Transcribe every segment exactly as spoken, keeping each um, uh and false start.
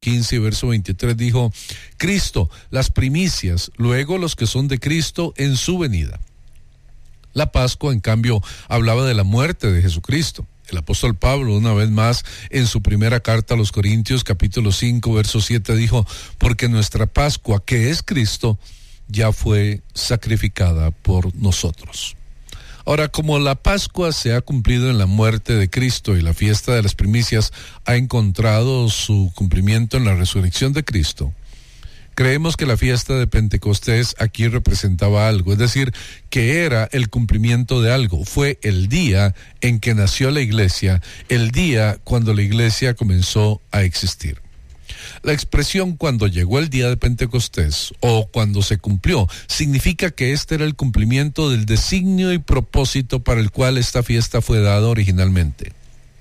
quince y verso veintitrés dijo: Cristo, las primicias, luego los que son de Cristo en su venida. La Pascua, en cambio, hablaba de la muerte de Jesucristo. El apóstol Pablo, una vez más, en su primera carta a los Corintios, capítulo cinco, verso siete, dijo: porque nuestra Pascua, que es Cristo, ya fue sacrificada por nosotros. Ahora, como la Pascua se ha cumplido en la muerte de Cristo y la fiesta de las primicias ha encontrado su cumplimiento en la resurrección de Cristo, creemos que la fiesta de Pentecostés aquí representaba algo, es decir, que era el cumplimiento de algo. Fue el día en que nació la iglesia, el día cuando la iglesia comenzó a existir. La expresión cuando llegó el día de Pentecostés o cuando se cumplió significa que este era el cumplimiento del designio y propósito para el cual esta fiesta fue dada originalmente.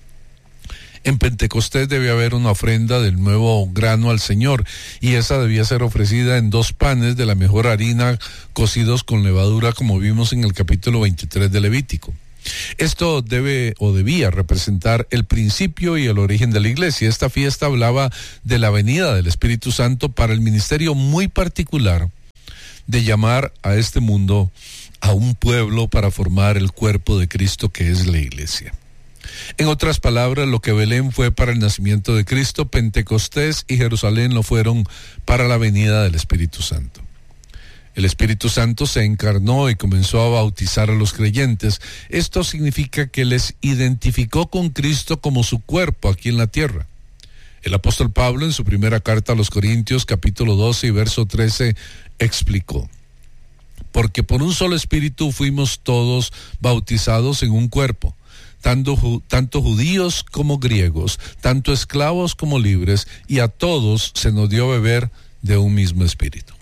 En Pentecostés debía haber una ofrenda del nuevo grano al Señor, y esa debía ser ofrecida en dos panes de la mejor harina cocidos con levadura, como vimos en el capítulo veintitrés de Levítico. Esto debe o debía representar el principio y el origen de la iglesia. Esta fiesta hablaba de la venida del Espíritu Santo para el ministerio muy particular de llamar a este mundo a un pueblo para formar el cuerpo de Cristo, que es la iglesia. En otras palabras, lo que Belén fue para el nacimiento de Cristo, Pentecostés y Jerusalén lo fueron para la venida del Espíritu Santo. El Espíritu Santo se encarnó y comenzó a bautizar a los creyentes. Esto significa que les identificó con Cristo como su cuerpo aquí en la tierra. El apóstol Pablo, en su primera carta a los Corintios, capítulo doce y verso trece, explicó: porque por un solo Espíritu fuimos todos bautizados en un cuerpo, Tanto, tanto judíos como griegos, tanto esclavos como libres, y a todos se nos dio beber de un mismo espíritu.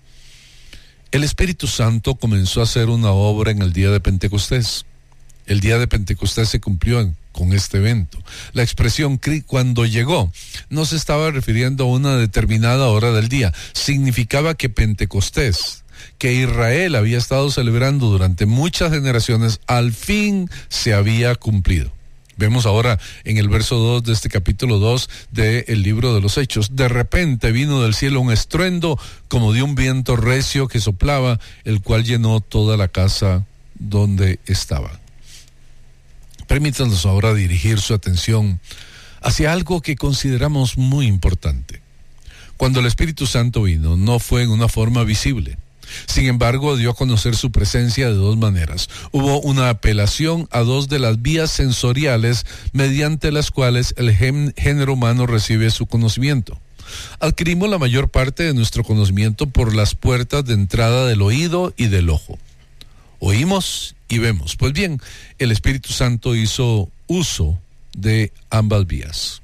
El Espíritu Santo comenzó a hacer una obra en el día de Pentecostés. El día de Pentecostés se cumplió en, con este evento. La expresión cuando llegó no se estaba refiriendo a una determinada hora del día. Significaba que Pentecostés, que Israel había estado celebrando durante muchas generaciones, al fin se había cumplido. Vemos ahora en el verso dos de este capítulo dos del libro de los Hechos: de repente vino del cielo un estruendo como de un viento recio que soplaba, el cual llenó toda la casa donde estaban. Permítanos ahora dirigir su atención hacia algo que consideramos muy importante. Cuando el Espíritu Santo vino, no fue en una forma visible. Sin embargo, dio a conocer su presencia de dos maneras. Hubo una apelación a dos de las vías sensoriales mediante las cuales el género humano recibe su conocimiento. Adquirimos la mayor parte de nuestro conocimiento por las puertas de entrada del oído y del ojo. Oímos y vemos. Pues bien, el Espíritu Santo hizo uso de ambas vías.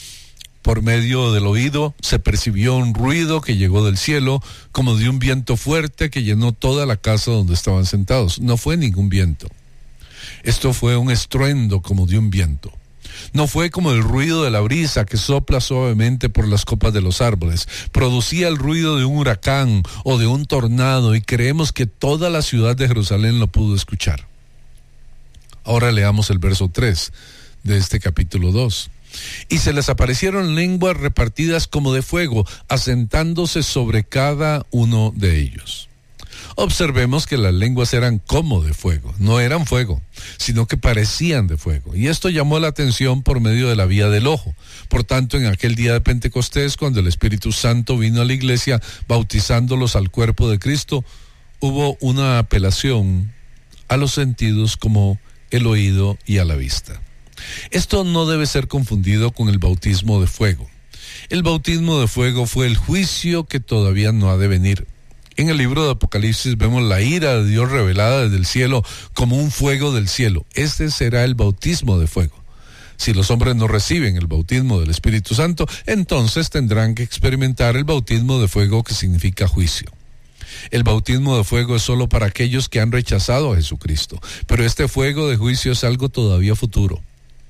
Por medio del oído se percibió un ruido que llegó del cielo, como de un viento fuerte que llenó toda la casa donde estaban sentados. No fue ningún viento. Esto fue un estruendo como de un viento. No fue como el ruido de la brisa que sopla suavemente por las copas de los árboles. Producía el ruido de un huracán o de un tornado, y creemos que toda la ciudad de Jerusalén lo pudo escuchar. Ahora leamos el verso tres de este capítulo dos. Y se les aparecieron lenguas repartidas como de fuego, asentándose sobre cada uno de ellos. Observemos que las lenguas eran como de fuego, no eran fuego, sino que parecían de fuego. Y esto llamó la atención por medio de la vía del ojo. Por tanto, en aquel día de Pentecostés, cuando el Espíritu Santo vino a la iglesia, bautizándolos al cuerpo de Cristo, hubo una apelación a los sentidos como el oído y a la vista. Esto no debe ser confundido con el bautismo de fuego. El bautismo de fuego fue el juicio que todavía no ha de venir. En el libro de Apocalipsis vemos la ira de Dios revelada desde el cielo como un fuego del cielo. Este será el bautismo de fuego. Si los hombres no reciben el bautismo del Espíritu Santo, entonces tendrán que experimentar el bautismo de fuego, que significa juicio. El bautismo de fuego es solo para aquellos que han rechazado a Jesucristo, pero este fuego de juicio es algo todavía futuro.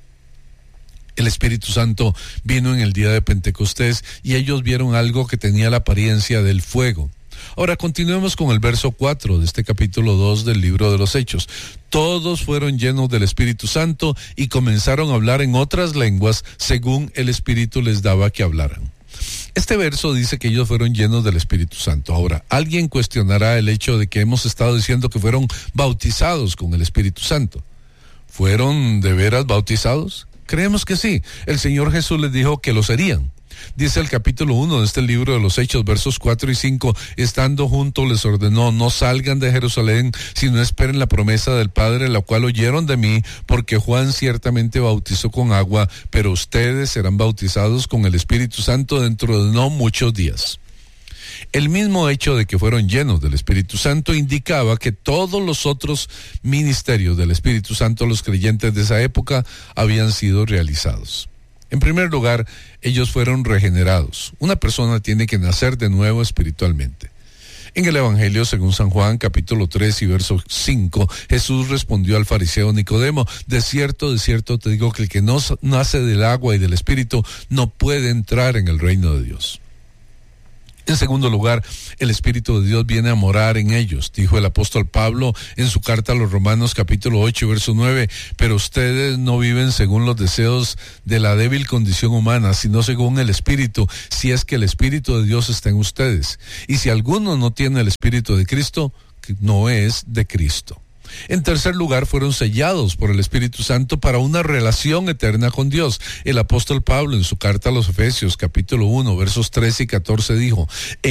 El Espíritu Santo vino en el día de Pentecostés y ellos vieron algo que tenía la apariencia del fuego. Ahora continuemos con el verso cuatro de este capítulo dos del libro de los Hechos. Todos fueron llenos del Espíritu Santo y comenzaron a hablar en otras lenguas según el Espíritu les daba que hablaran. Este verso dice que ellos fueron llenos del Espíritu Santo. Ahora, alguien cuestionará el hecho de que hemos estado diciendo que fueron bautizados con el Espíritu Santo. ¿Fueron de veras bautizados? Creemos que sí. El Señor Jesús les dijo que lo serían. Dice el capítulo uno de este libro de los Hechos, versos cuatro y cinco, estando juntos les ordenó, no salgan de Jerusalén, sino esperen la promesa del Padre, la cual oyeron de mí, porque Juan ciertamente bautizó con agua, pero ustedes serán bautizados con el Espíritu Santo dentro de no muchos días. El mismo hecho de que fueron llenos del Espíritu Santo indicaba que todos los otros ministerios del Espíritu Santo, los creyentes de esa época, habían sido realizados. En primer lugar, ellos fueron regenerados. Una persona tiene que nacer de nuevo espiritualmente. En el Evangelio, según San Juan, capítulo tres y verso cinco, Jesús respondió al fariseo Nicodemo, de cierto, de cierto te digo que el que no nace del agua y del Espíritu no puede entrar en el reino de Dios. En segundo lugar, el Espíritu de Dios viene a morar en ellos, dijo el apóstol Pablo en su carta a los Romanos capítulo ocho, verso nueve, pero ustedes no viven según los deseos de la débil condición humana, sino según el Espíritu, si es que el Espíritu de Dios está en ustedes. Y si alguno no tiene el Espíritu de Cristo, no es de Cristo. En tercer lugar, fueron sellados por el Espíritu Santo para una relación eterna con Dios. El apóstol Pablo en su carta a los Efesios capítulo uno, versos trece y catorce dijo,